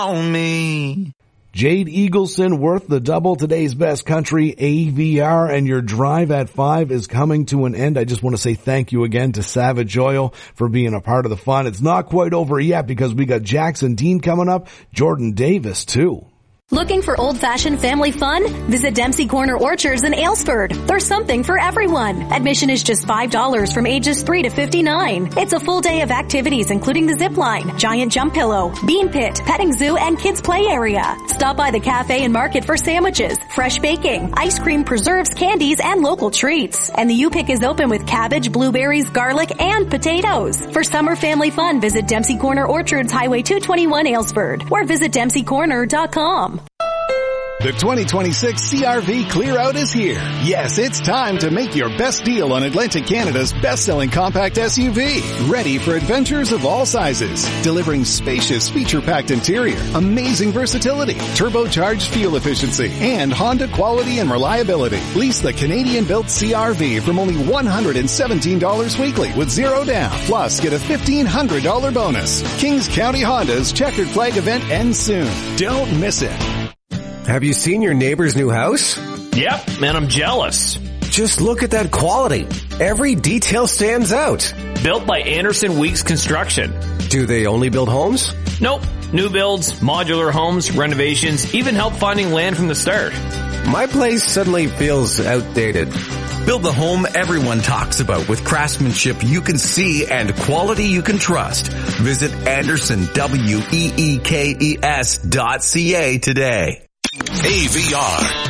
On me. Jade Eagleson worth the double. Today's best country AVR, and your drive at 5 is coming to an end. I just want to say thank you again to Savage Oil for being a part of the fun. It's not quite over yet because we got Jackson Dean coming up, Jordan Davis too. Looking for old-fashioned family fun? Visit Dempsey Corner Orchards in Aylesford. There's something for everyone. Admission is just $5 from ages 3 to 59. It's a full day of activities including the zip line, giant jump pillow, bean pit, petting zoo, and kids play area. Stop by the cafe and market for sandwiches, fresh baking, ice cream, preserves, candies, and local treats. And the U-Pick is open with cabbage, blueberries, garlic, and potatoes. For summer family fun, visit Dempsey Corner Orchards, Highway 221 Aylesford, or visit DempseyCorner.com. The 2026 CRV Clear Out is here. Yes, it's time to make your best deal on Atlantic Canada's best-selling compact SUV. Ready for adventures of all sizes. Delivering spacious, feature-packed interior, amazing versatility, turbocharged fuel efficiency, and Honda quality and reliability. Lease the Canadian-built CRV from only $117 weekly with $0 down. Plus, get a $1,500 bonus. Kings County Honda's Checkered Flag event ends soon. Don't miss it. Have you seen your neighbor's new house? Yep, man, I'm jealous. Just look at that quality. Every detail stands out. Built by Anderson Weeks Construction. Do they only build homes? Nope. New builds, modular homes, renovations, even help finding land from the start. My place suddenly feels outdated. Build the home everyone talks about with craftsmanship you can see and quality you can trust. Visit AndersonWeekes.ca today. AVR.